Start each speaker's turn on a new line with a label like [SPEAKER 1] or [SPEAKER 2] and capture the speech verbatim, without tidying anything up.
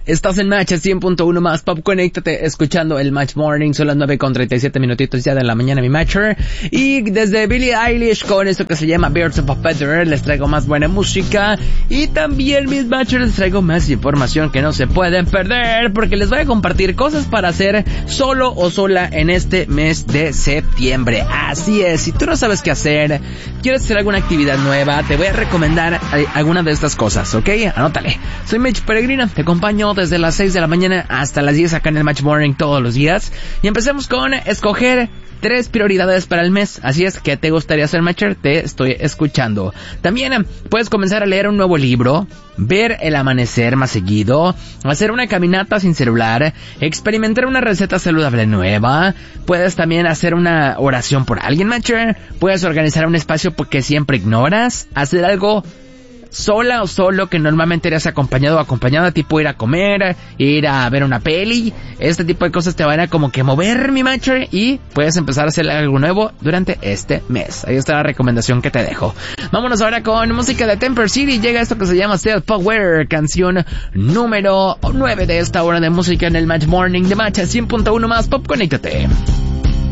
[SPEAKER 1] Estás en Match cien punto uno más Pop, conéctate escuchando el Match Morning. Son las nueve con treinta y siete minutitos ya de la mañana, mi Matcher. Y desde Billie Eilish con esto que se llama Birds of a Feather les traigo más buena música. Y también, mis Matchers, les traigo más información que no se pueden perder, porque les voy a compartir cosas para hacer solo o sola en este mes de septiembre. Así es, si tú no sabes qué hacer, quieres hacer alguna actividad nueva, te voy a recomendar alguna de estas cosas, ¿ok? Anótale. Soy Mitch Peregrino, te acompaño desde las seis de la mañana hasta las diez acá en el Match Morning todos los días. Y empecemos con escoger tres prioridades para el mes. Así es, ¿qué te gustaría hacer, Matcher? Te estoy escuchando. También puedes comenzar a leer un nuevo libro, ver el amanecer más seguido, hacer una caminata sin celular, experimentar una receta saludable nueva. Puedes también hacer una oración por alguien, Matcher. Puedes organizar un espacio que siempre ignoras, hacer algo sola o solo que normalmente eres acompañado o acompañada, tipo ir a comer, ir a ver una peli. Este tipo de cosas te van a como que mover, mi Matcher, y puedes empezar a hacer algo nuevo durante este mes. Ahí está la recomendación que te dejo. Vámonos ahora con música de Temper City. Llega esto que se llama Self Power, canción número nueve de esta hora de música en el Match Morning de Match cien punto uno más Pop, conéctate.